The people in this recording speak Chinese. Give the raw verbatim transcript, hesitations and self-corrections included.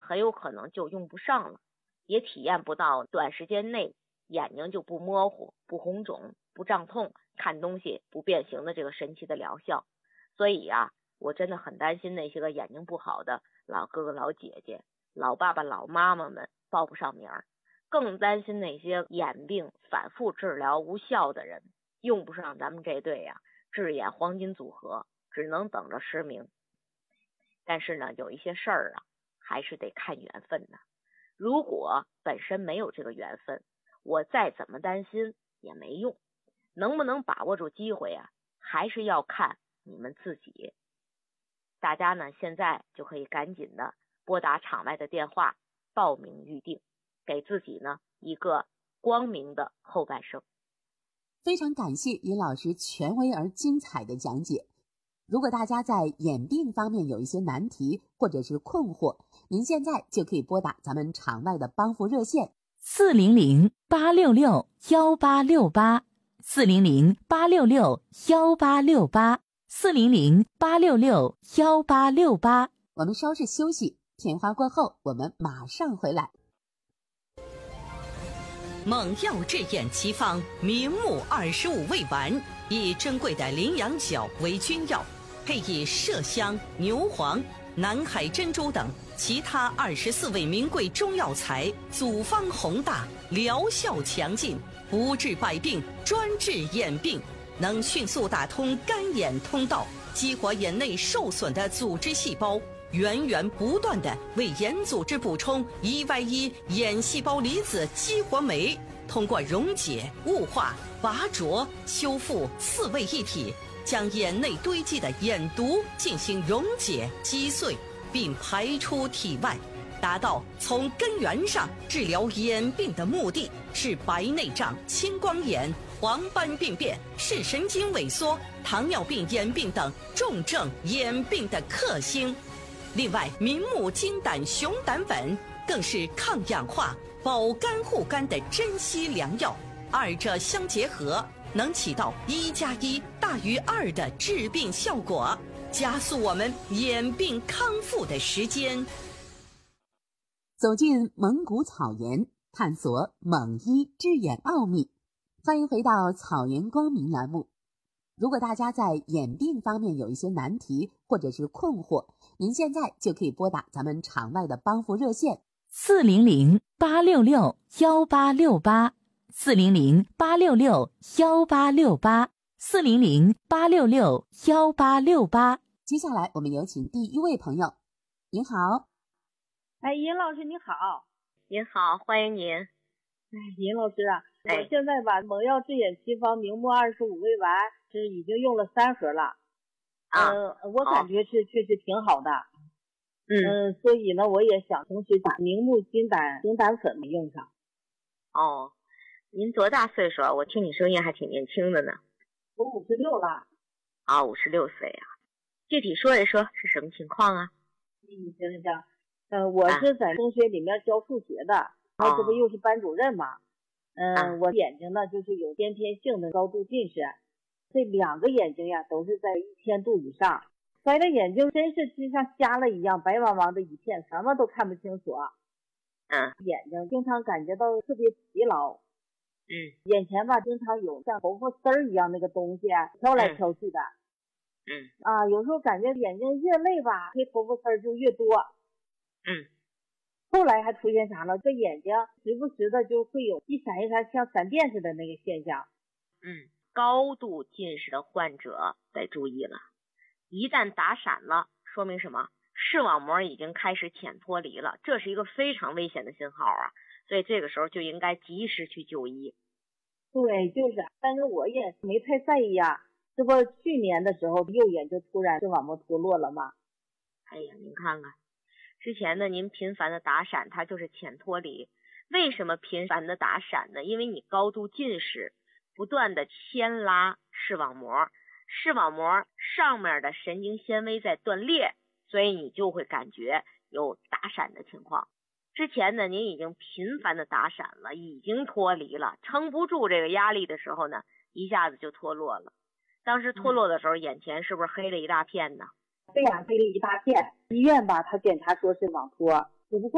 很有可能就用不上了，也体验不到短时间内眼睛就不模糊、不红肿、不胀痛、看东西不变形的这个神奇的疗效。所以啊，我真的很担心那些个眼睛不好的老哥哥、老姐姐、老爸爸、老妈妈们报不上名儿，更担心那些眼病反复治疗无效的人用不上咱们这队呀、啊、治眼黄金组合，只能等着失明。但是呢，有一些事儿啊，还是得看缘分的。如果本身没有这个缘分，我再怎么担心也没用。能不能把握住机会啊，还是要看你们自己。大家呢，现在就可以赶紧的拨打场外的电话报名预定，给自己呢一个光明的后半生。 非常感谢于老师权威而精彩的讲解。如果大家在眼病方面有一些难题或者是困惑，您现在就可以拨打咱们场外的帮扶热线四零零八六六幺八六八，四零零八六六幺八六八，四零零八六六幺八六八。 我们稍事休息，片花过后我们马上回来。 猛药治眼奇方明目二十五味丸，以珍贵的羚羊角为君药，配以麝香、牛黄、南海珍珠等其他二十四味名贵中药材，组方宏大，疗效强劲，不治百病，专治眼病，能迅速打通干眼通道，激活眼内受损的组织细胞，源源不断地为眼组织补充 E Y 一 眼细胞离子激活酶，通过溶解、雾化、拔灼、修复四位一体，将眼内堆积的眼毒进行溶解击碎，并排出体外，达到从根源上治疗眼病的目的，是白内障、青光眼、黄斑病变、视神经萎缩、糖尿病眼病等重症眼病的克星。另外，明目金胆熊胆粉更是抗氧化、保肝护肝的珍稀良药，二者相结合，能起到一加一大于二的治病效果，加速我们眼病康复的时间。 走进蒙古草原，探索蒙医治眼奥秘。欢迎回到草原光明栏目。如果大家在眼病方面有一些难题或者是困惑，您现在就可以拨打咱们场外的帮扶热线四零零八六六幺八六八，四零零八六六幺八六八，四零零八六六幺八六八。 接下来我们有请第一位朋友。您好。 哎，尹老师你好。 您好，欢迎您。 哎，尹老师啊，我现在把蒙药治眼奇方明目二十五味丸是已经用了三盒了。 啊、 呃，我感觉是确实挺好的。 嗯、 呃，所以呢，我也想同时把明目金胆熊胆粉用上。 哦，您多大岁数啊？我听你声音还挺年轻的呢。 我五十六了。 啊，五十六岁啊。具体说一说是什么情况啊？ 嗯，行行行。呃，我是在中学里面教数学的，然后这不又是班主任嘛。嗯、呃，我眼睛呢就是有先天性的高度近视，这两个眼睛呀都是在一千度以上，摔的眼睛真是就像瞎了一样，白茫茫的一片，什么都看不清楚。 嗯， 眼睛经常感觉到特别疲劳。 嗯， 眼前吧经常有像头发丝儿一样那个东西啊飘来飘去的。 嗯， 啊，有时候感觉眼睛越累吧，这头发丝儿就越多。 嗯， 后来还出现啥了？这眼睛时不时的就会有一闪一闪像闪电似的那个现象。 嗯，高度近视的患者得注意了，一旦打闪了，说明什么？视网膜已经开始浅脱离了，这是一个非常危险的信号啊！所以这个时候就应该及时去就医。 对，就是，但是我也没太在意啊。这不去年的时候右眼就突然视网膜脱落了吗？ 哎呀，您看看。之前呢，您频繁的打闪，它就是浅脱离。为什么频繁的打闪呢？因为你高度近视，不断的牵拉视网膜，视网膜上面的神经纤维在断裂，所以你就会感觉有打闪的情况。之前呢，您已经频繁的打闪了，已经脱离了，撑不住这个压力的时候呢，一下子就脱落了。当时脱落的时候，嗯、眼前是不是黑了一大片呢？ 对呀、啊，黑了一大片。医院吧，他检查说是网脱，只不过